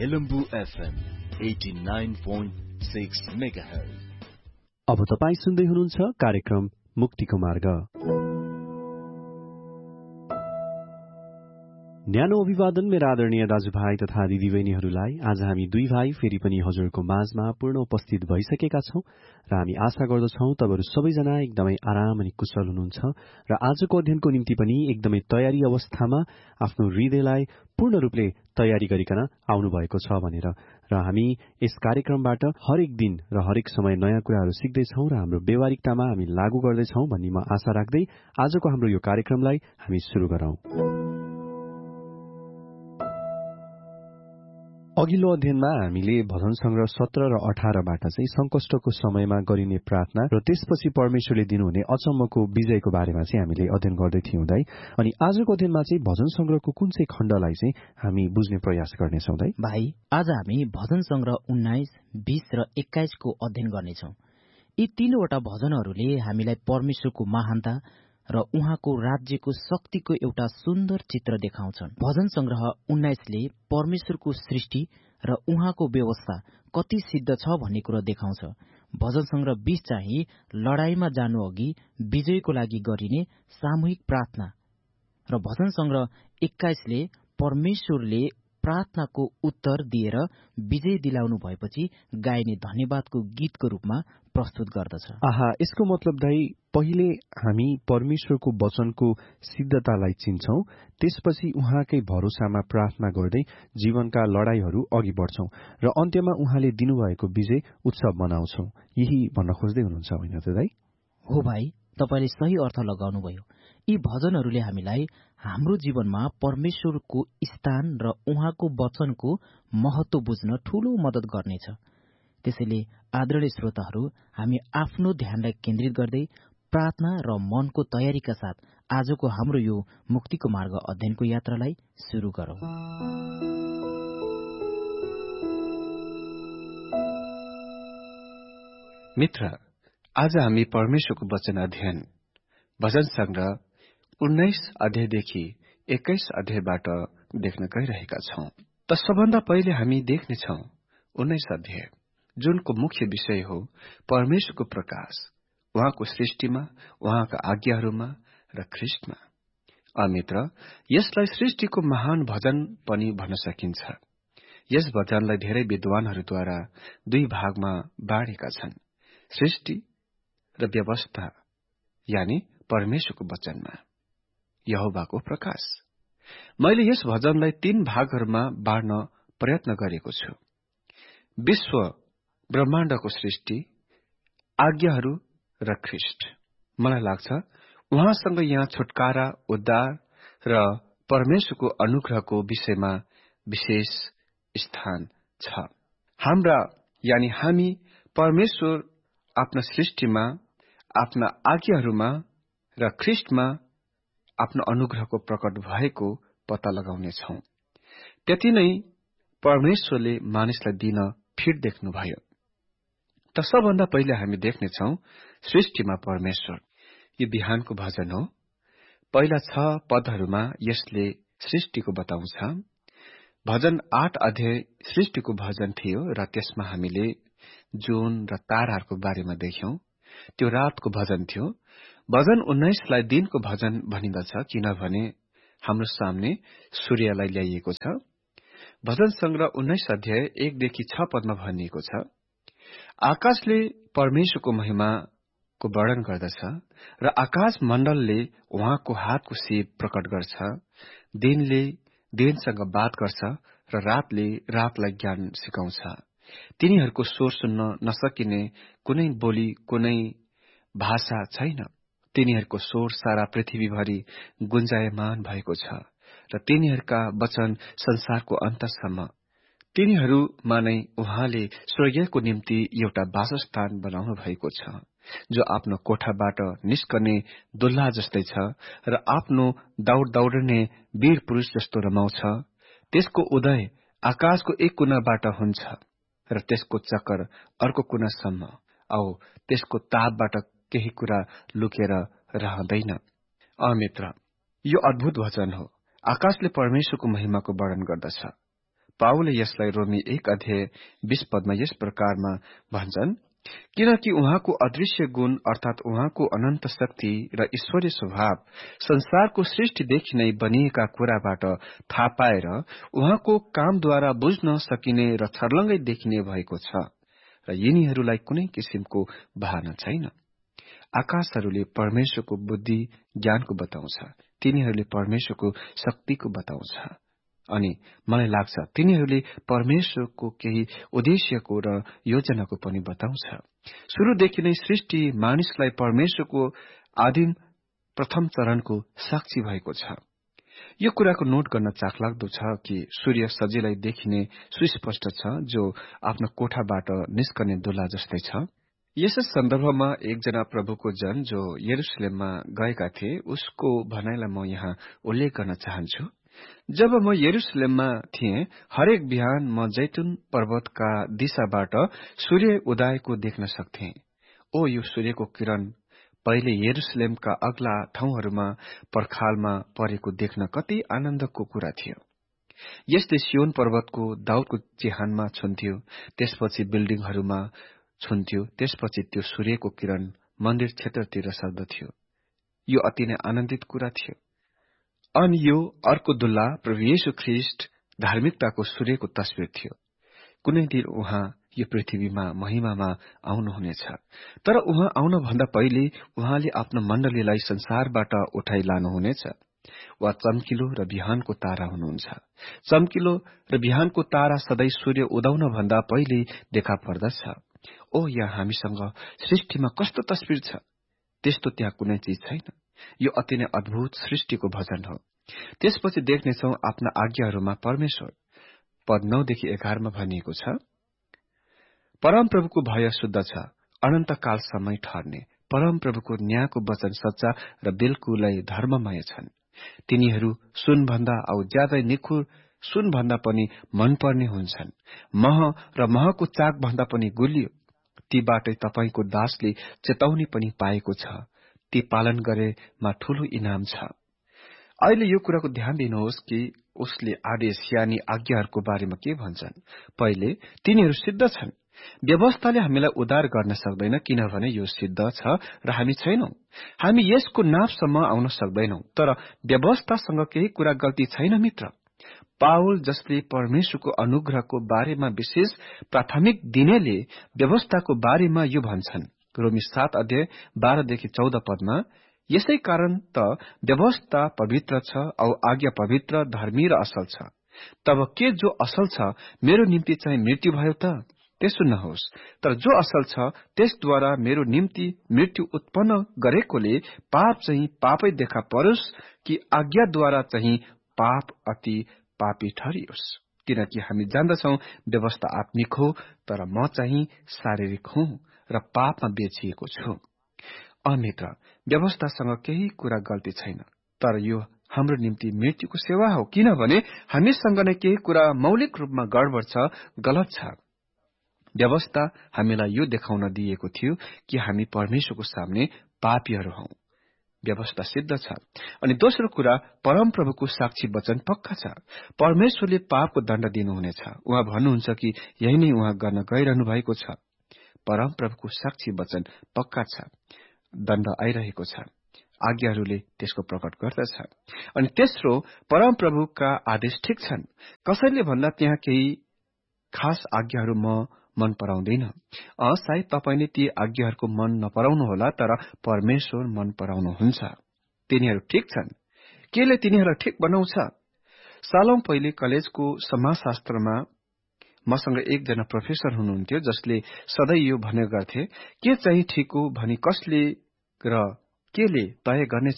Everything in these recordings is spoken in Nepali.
Helambu FM 89.6 megahertz. अब तपाईं सुन्दै हुनुहुन्छ कार्यक्रम मुक्तिको मार्ग। न्यानो अभिवादन मेरा आदरणीय दाजुभाइ तथा दिदीबहिनीहरूलाई। आज हामी दुई भाइ फेरि पनि हजुरको माझमा पूर्ण उपस्थित भइसकेका छौं र हामी आशा गर्दछौं तपाईहरु सबैजना एकदमै आराम अनि कुशल हुनुहुन्छ र आजको अध्ययनको निम्ति पनि एकदमै तयारी अवस्थामा आफ्नो हृदयलाई पूर्ण रूपले तयारी गरिकन आउनु भएको छ भनेर र हामी यस कार्यक्रमबाट हरेक दिन र हरेक समय नयाँ कुराहरू सिक्दैछौं र हाम्रो व्यवहारिकतामा हामी लागू गर्दैछौं भन्ने म आशा राख्दै आजको हाम्रो यो कार्यक्रमलाई हामी सुरु गरौं। अघिल्लो अध्ययनमा हामीले भजन संग्रह 17 र 18 बाट चाहिँ संकष्टको समयमा गरिने प्रार्थना र त्यसपछि परमेश्वरले दिनुहुने अचम्मको विजयको बारेमा चाहिँ हामीले अध्ययन गर्दै थियौं दाइ। अनि आजको अध्ययनमा चाहिँ भजन संग्रहको कुन चाहिँ खण्डलाई चाहिँ हामी बुझ्ने प्रयास गर्नेछौं दाइ? भाइ, आज हामी भजन संग्रह 19, 20 र 21 को अध्ययन गर्नेछौं। यी तीनवटा भजनहरूले हामीलाई परमेश्वरको महानता र उहाँको राज्यको शक्तिको एउटा सुन्दर चित्र देखाउँछन्। भजन संग्रह 19 ले परमेश्वरको सृष्टि र उहाँको व्यवस्था कति सिद्ध छ भन्ने कुरा देखाउँछ। भजन संग्रह 20 चाहिँ लडाईँमा जानु अघि विजयको लागि गरिने सामूहिक प्रार्थना र भजन संग्रह 21 ले परमेश्वरले प्रार्थनाको उत्तर दिएर विजय दिलाउनु भएपछि गाइने धन्यवादको गीतको रूपमा प्रस्तुत गर्दछ। आहा, यसको मतलब दाइ पहिले हामी परमेश्वरको वचनको सिद्धतालाई चिन्छौं, त्यसपछि उहाँकै भरोसामा प्रार्थना गर्दै जीवनका लडाईहरू अघि बढ्छौं र अन्त्यमा उहाँले दिनुभएको विजय उत्सव मनाउँछौं। यही भन्न खोज्दै हुनुहुन्छ होइन त दाइ? हो भाइ, तपाईले सही अर्थ लगाउनुभयो। यी भजनहरूले हामीलाई हाम्रो जीवनमा परमेश्वरको स्थान र उहाँको वचनको महत्व बुझ्न ठूलो मद्दत गर्नेछ। त्यसैले आदरणीय श्रोताहरू, हामी आफ्नो ध्यानलाई केन्द्रित गर्दै प्रार्थना र मनको तयारीका साथ आजको हाम्रो यो मुक्तिको मार्ग अध्ययनको यात्रालाई सुरु गरौं। मित्र, आज हामी परमेश्वरको वचन अध्ययन भजन संग्रह 19 अध्यायदेखि 21 अध्यायबाट देख्न गइरहेका छौं। त सबभन्दा पहिले हामी देख्नेछौं 19 अध्याय, जुनको मुख्य विषय हो परमेश्वरको प्रकाश, उहाँको सृष्टिमा, उहाँका आज्ञाहरूमा र ख्रिस्टमा। मित्र, यसलाई सृष्टिको महान भजन पनि भन्न सकिन्छ। यस भजनलाई धेरै विद्वानहरूद्वारा दुई भागमा बाँडेका छन्, सृष्टि र व्यवस्था, यानी परमेश्वरको वचनमा यहोवाको प्रकाश। मैले यस भजनलाई 3 भागहरूमा बाँड्न प्रयत्न गरेको छु। विश्व ब्रह्माण्डको सृष्टि, आज्ञाहरू र ख्रिस्ट। मलाई लाग्छ उहाँसँग यहाँ छुटकारा, उद्धार र परमेश्वरको अनुग्रहको विषयमा विशेष स्थान छ। हाम्रा यानी हामी परमेश्वर आफ्ना सृष्टिमा, आफ्ना आज्ञाहरूमा र ख्रिस्टमा आफ्नो अनुग्रहको प्रकट भएको पत्ता लगाउनेछौं। त्यति नै परमेश्वरले मानिसलाई दिन फिट देख्नुभयो। त सबभन्दा पहिले हामी देख्नेछौं सृष्टिमा परमेश्वर। यो बिहानको भजन हो। पहिला 6 पदहरूमा यसले सृष्टिको बताउँछ। भजन 8 अध्याय सृष्टिको भजन थियो र त्यसमा हामीले जुन र ताराहरूको बारेमा देख्यौं। त्यो रातको भजन थियो। भजन 19 लाई दिनको भजन भनिन्दछ, किनभने हाम्रो सामने सूर्यलाई ल्याइएको छ। भजन संग्रह 19 अध्याय 1 देखि 6 पदमा भनिएको छ, आकाशले परमेश्वरको महिमाको वर्णन गर्दछ र आकाश मण्डलले उहाँको हातको सीप प्रकट गर्छ। दिनले दिनसँग बात गर्छ र रातले रातलाई ज्ञान सिकाउँछ। तिनीहरूको स्वर सुन्न नसकिने कुनै बोली, कुनै भाषा छैन। तिनीहरूको स्वर सारा पृथ्वीभरि गुन्जायमान भएको छ र तिनीहरूका वचन संसारको अन्तसम्म। तिनीहरूमा नै उहाँले स्वर्गको निम्ति एउटा वासस्थान बनाउनु भएको छ, जो आफ्नो कोठाबाट निस्कने दुल्हा जस्तै छ र आफ्नो दौड्ने वीर पुरुष जस्तो रमाउँछ। त्यसको उदय आकाशको एक कुनाबाट हुन्छ र त्यसको चक्कर अर्को कुनासम्म, औ त्यसको तापबाट केही कुरा लुकेर रहँदैन। मित्र, यो अद्भुत वचन हो। आकाशले परमेश्वरको महिमाको वर्णन गर्दछ। पावलले यसलाई रोमी 1:20 यस प्रकारमा भन्छन्, किनकि उहाँको अदृश्य गुण अर्थात उहाँको अनन्त शक्ति र ईश्वरीय स्वभाव संसारको सृष्टिदेखि नै बनिएका कुराबाट थाहा पाएर उहाँको कामद्वारा बुझ्न सकिने र छर्लङ्गै देखिने भएको छ र यिनीहरूलाई कुनै किसिमको बहाना छैन। आकाशहरूले परमेश्वरको बुद्धि ज्ञानको बताउँछ, तिनीहरूले परमेश्वरको शक्तिको बताउँछ, अनि मलाई लाग्छ तिनीहरूले परमेश्वरको केही उद्देश्यको र योजनाको पनि बताउँछ। सुरुदेखि नै सृष्टि मानिसलाई परमेश्वरको आदिम प्रथम चरणको साक्षी भएको छ। यो कुराको नोट गर्न चाखलाग्दो छ कि सूर्य सजिलै देखिने सुस्पष्ट छ, जो आफ्नो कोठाबाट निस्कने दुला जस्तै छ। यस सन्दर्भमा एकजना प्रभुको जन जो यरुशलेममा गएका थिए उसको भनाइलाई म यहाँ उल्लेख गर्न चाहन्छु। जब म यरुशलेममा थिएँ, हरेक बिहान म जैतुन पर्वतका दिशाबाट सूर्य उदाएको देख्न सक्थे। ओ यो सूर्यको किरण पहिले यरुशलेमका अग्ला ठाउँहरूमा पर्खालमा परेको देख्न कति आनन्दको कुरा थियो। यसले सियोन पर्वतको दाउदको चिहानमा छुन्थ्यो, त्यसपछि बिल्डिङहरूमा छुन्थ्यो, त्यसपछि त्यो सूर्यको किरण मन्दिर क्षेत्रतिर सर्दथ्यो। यो अति नै आनन्दित कुरा थियो। अनि यो अर्को दुल्ला प्रभु येशू ख्रीष्ट धार्मिकताको सूर्यको तस्बिर थियो। कुनै दिन उहाँ यो पृथ्वीमा महिमामा आउनुहुनेछ, तर उहाँ आउन भन्दा पहिले उहाँले आफ्नो मण्डलीलाई संसारबाट उठाइ लानुहुनेछ। वा चम्किलो र बिहानको तारा हुनुहुन्छ। चम्किलो र बिहानको तारा सधैँ सूर्य उदाउन भन्दा पहिले देखा पर्दछ। ओ यहाँ हामीसँग सृष्टिमा कस्तो तस्बिर छ, त्यस्तो त्यहाँ कुनै चीज छैन। यो अति नै अद्भुत सृष्टिको भजन हो। त्यसपछि देख्नेछौ आफ्ना आज्ञाहरूमा परमेश्वर। पद 9-11 भनिएको छ, परमप्रभुको भय शुद्ध छ, अनन्त कालसम्म ठहर्ने। परमप्रभुको न्यायको वचन सच्चा र बिल्कुलै धर्ममय छन्। तिनीहरू सुनभन्दा औ ज्यादै निखुर सुनभन्दा पनि मनपर्ने हुन्छन्। मह र महको चाक भन्दा पनि गुलियो। तीबाटै तपाईको दासले चेतावनी पनि पाएको छ। ती पालन गरेमा ठूलो इनाम छ। अहिले यो कुराको ध्यान दिनुहोस् कि उसले आदेश यानी आज्ञाहरूको बारेमा के भन्छन्। पहिले तिनीहरू सिद्ध छन्। व्यवस्थाले हामीलाई उद्धार गर्न सक्दैन, किनभने यो सिद्ध छ र हामी छैनौं। हामी यसको नापसम्म आउन सक्दैनौं, तर व्यवस्थासँग केही कुरा गल्ती छैन मित्र। पाउल जसले परमेश्वरको अनुग्रहको बारेमा विशेष प्राथमिक दिनेले व्यवस्थाको बारेमा यो भन्छन्। रोमी 7:12-14 पदमा, यसै कारण त व्यवस्था पवित्र छ औ आज्ञा पवित्र, धर्मी र असल छ। तब के जो असल छ मेरो निम्ति चाहिँ मृत्यु भयो त? त्यसो नहोस्, तर जो असल छ त्यसद्वारा मेरो निम्ति मृत्यु उत्पन्न गरेकोले पाप चाहिँ पापै देखा परोस् कि आज्ञाद्वारा चाहिँ पाप अति पापी ठरियोस्। किनकि हामी जान्दछौं व्यवस्था आत्मिक हो, तर म चाहिँ शारीरिक हुँ र पापमा बेचिएको छु। मित्र, व्यवस्थासँग केही कुरा गल्ती छैन, तर यो हाम्रो निम्ति मृत्युको सेवा हो, किनभने हामीसँग नै केही कुरा मौलिक रूपमा गडबड छ, गलत छ। व्यवस्था हामीलाई यो देखाउन दिएको थियो कि हामी परमेश्वरको सामने पापीहरू हौं। व्यवस्था सिद्ध छ। अनि दोस्रो कुरा, परमप्रभुको साक्षी वचन पक्का छ। परमेश्वरले पापको दण्ड दिनुहुनेछ। उहाँ भन्नुहुन्छ कि यही नै उहाँ गर्न गइरहनु भएको छ। परमप्रभुको साक्षी वचन पक्का छ। दण्ड आइरहेको छ। आज्ञाहरूले त्यसको प्रकट गर्दछ। अनि तेस्रो, परमप्रभुका आदेश ठिक छन्। कसैले भन्दा त्यहाँ केही खास आज्ञाहरू म मन पराउँदैन। सायद तपाईले ती आज्ञाहरूको मन नपराउनु होला, तर परमेश्वर मन पराउनुहुन्छ। तिनीहरू ठिक छन्। केले तिनीहरूलाई ठिक बनाउँछ? सालौं पहिले कलेजको समाजशास्त्रमा मसँग एकजना प्रोफेसर हुनुहुन्थ्यो, जसले सधैँ यो भन्ने गर्थे, के चाहिँ ठिक हो भनी कसले र केले तय गर्नेछ?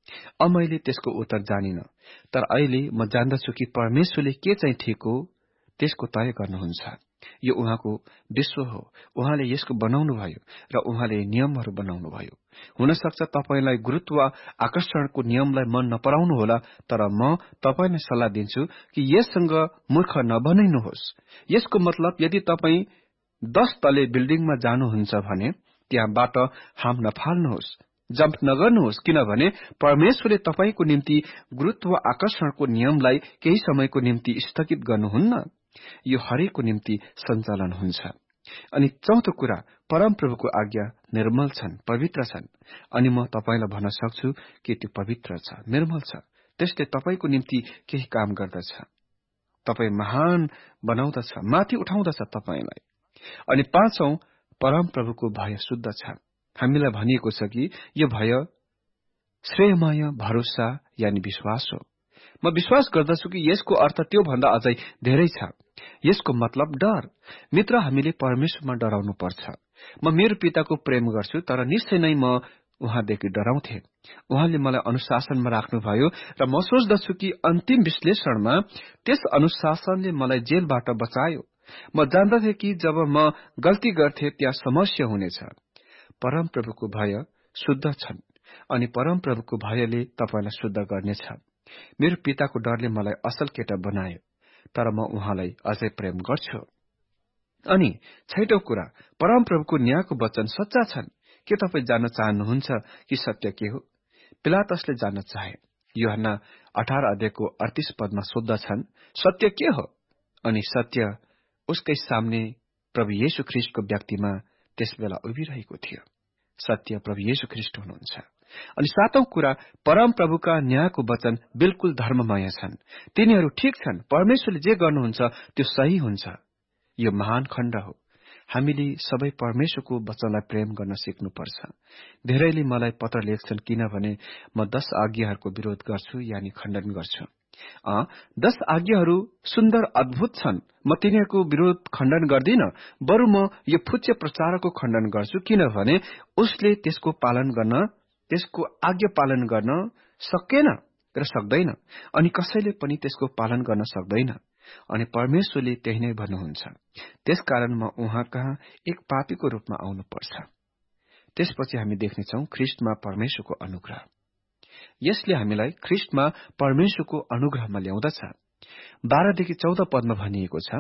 मैले त्यसको उत्तर जानिन, तर अहिले म जान्दछु कि परमेश्वरले के चाहिँ ठिक हो त्यसको तय गर्नुहुन्छ। यो उहाँको विश्व हो। उहाँले यसको बनाउनु भयो र उहाँले नियमहरू बनाउनु भयो। हुन सक्छ तपाईलाई गुरुत्व आकर्षणको नियमलाई मन नपराउनु होला, तर म तपाईलाई सल्लाह दिन्छु कि यससँग मूर्ख नबनिनुहोस्। यसको मतलब यदि तपाई 10 तले बिल्डिङमा जानुहुन्छ भने त्यहाँबाट हाम नफाल्नुहोस्, जम्प नगर्नुहोस्, किनभने परमेश्वरले तपाईको निम्ति गुरुत्व आकर्षणको नियमलाई केही समयको निम्ति स्थगित गर्नुहुन्न। यो हरेकको निम्ति सञ्चालन हुन्छ। अनि चौथो कुरा, परमप्रभुको आज्ञा निर्मल छन्, पवित्र छन्। अनि म तपाईलाई भन्न सक्छु कि त्यो पवित्र छ, निर्मल छ। त्यसले तपाईको निम्ति केही काम गर्दछ, तपाई महान बनाउँदछ, माथि उठाउँदछ तपाईलाई। अनि पाँचौं, परमप्रभुको भय शुद्ध छ। हामीलाई भनिएको छ कि यो भय श्रेयमय भरोसा यानि विश्वास हो। म विश्वास गर्दछु कि यसको अर्थ त्यो भन्दा अझै धेरै छ। यसको मतलब डर। मित्र, हामीले परमेश्वरमा डराउनु पर्छ। म मेरो पिताको प्रेम गर्छु, तर निश्चय नै म उहाँदेखि डराउँथे। उहाँले मलाई अनुशासनमा राख्नुभयो र म सोच्दछु कि अन्तिम विश्लेषणमा त्यस अनुशासनले मलाई जेलबाट बचायो। म जान्दथे कि जब म गल्ती गर्थे त्यहाँ समस्या हुनेछ। परमप्रभुको भय शुद्ध छन् अनि परमप्रभुको भयले तपाईलाई शुद्ध गर्नेछ। मेरो पिताको डरले मलाई असल केटा बनायो, तर म उहाँलाई अझै प्रेम गर्छु। अनि छैटौं कुरा, परमप्रभुको न्यायको वचन सच्चा छन्। के तपाईँ जान्न चाहनुहुन्छ कि सत्य के हो? पिलातसले जान्न चाहे। यूहन्ना 18 अध्यायको 38 पदमा सोध्दछन्, सत्य के हो? अनि सत्य उसकै सामने प्रभु येशू ख्रीष्टको व्यक्तिमा त्यसबेला उभिरहेको थियो। सत्य प्रभु येशू ख्रीष्ट हुनुहुन्छ। अनि सातौं कुरा, परमप्रभुका न्यायको वचन बिल्कुल धर्ममय छन्। तिनीहरू ठिक छन्। परमेश्वरले जे गर्नुहुन्छ त्यो सही हुन्छ। यो महान खण्ड हो। हामीले सबै परमेश्वरको वचनलाई प्रेम गर्न सिक्नुपर्छ। धेरैले मलाई पत्र लेख्छन् किनभने म 10 आज्ञाहरूको विरोध गर्छु यानि खण्डन गर्छु। 10 आज्ञाहरू सुन्दर अद्भुत छन्। म तिनीहरूको विरोध खण्डन गर्दिन, बरु म यो फुच्चे प्रचारको खण्डन गर्छु, किनभने उसले त्यसको आज्ञा पालन गर्न सकेन र सक्दैन, अनि कसैले पनि त्यसको पालन गर्न सक्दैन। अनि परमेश्वरले त्यही नै भन्नुहुन्छ। त्यसकारण म उहाँ कहाँ एक पापीको रूपमा आउनुपर्छ। त्यसपछि हामी देख्नेछौं ख्रीष्टमा परमेश्वरको अनुग्रह। यसले हामीलाई ख्रीष्टमा परमेश्वरको अनुग्रहमा ल्याउँदछ। 12 देखि 14 पदमा भनिएको छ,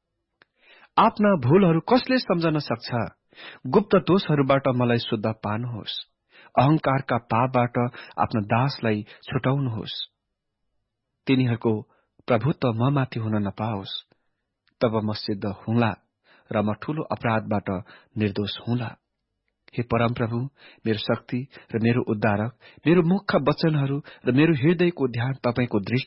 आफ्ना भूलहरू कसले सम्झन सक्छ? गुप्त दोषहरूबाट मलाई शुद्ध पार्नुहोस्। अहंकारका पापबाट आफ्ना दासलाई छुटाउनुहोस्। तिनीहरूको प्रभुत्व ममाथि हुन नपाओस्। तब म सिद्ध हुँला र म ठूलो अपराधबाट निर्दोष हुँला। हे परमप्रभु, मेरो शक्ति र मेरो उद्धारक, मेरो मुखका वचनहरू र मेरो हृदयको ध्यान तपाईको दृष्टि